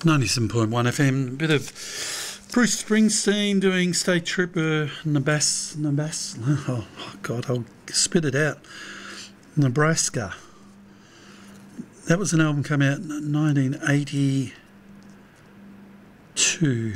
97.1 FM, a bit of Bruce Springsteen doing State Trooper Nabas, oh God, I'll spit it out, Nebraska. That was an album come out in 1982.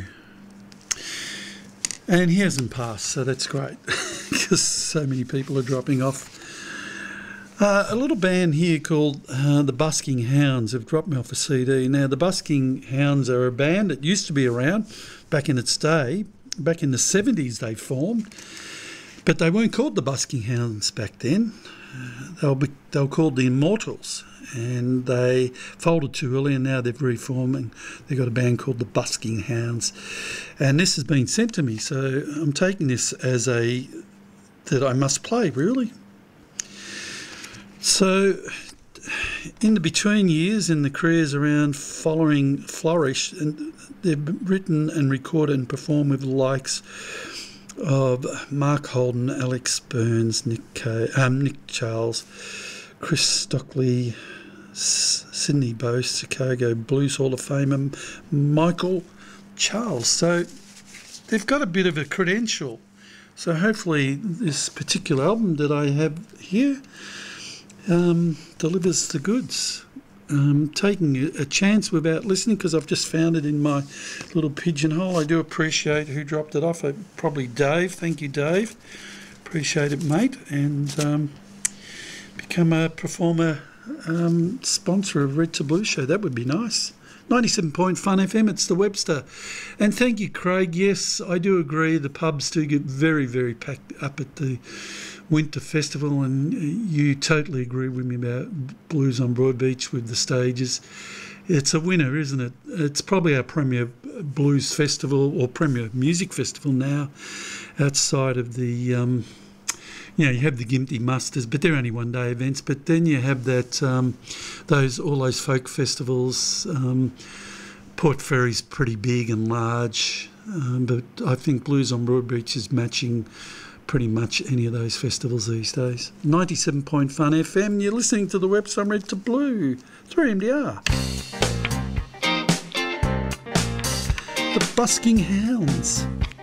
And he hasn't passed, so that's great, because so many people are dropping off. A little band here called the Busking Hounds have dropped me off a CD. Now, the Busking Hounds are a band that used to be around back in its day. Back in the 70s they formed, but they weren't called the Busking Hounds back then. They were called the Immortals, and they folded too early, and now they've reformed and they've got a band called the Busking Hounds. And this has been sent to me, so I'm taking this as that I must play, really. So, in the between years, in the careers around following Flourish, and they've written and recorded and performed with the likes of Mark Holden, Alex Burns, Nick Charles, Chris Stockley, Sydney Bose, Chicago Blues Hall of Famer, Michael Charles. So, they've got a bit of a credential. So, hopefully, this particular album that I have here delivers the goods. Taking a chance without listening, because I've just found it in my little pigeonhole. I do appreciate who dropped it off. Probably Dave. Thank you, Dave. Appreciate it, mate. And become a performer sponsor of Red to Blue Show. That would be nice. 97.1 Fun FM, it's the Webster. And thank you, Craig. Yes, I do agree. The pubs do get very, very packed up at the Winter Festival, and you totally agree with me about Blues on Broadbeach with the stages. It's a winner, isn't it? It's probably our premier blues festival or premier music festival now, outside of the, you have the Gympie Musters, but they're only one-day events. But then you have that, all those folk festivals. Port Fairy's pretty big and large, but I think Blues on Broadbeach is matching pretty much any of those festivals these days. 97.1 FM, you're listening to the website Red to Blue, 3MDR. The Busking Hounds.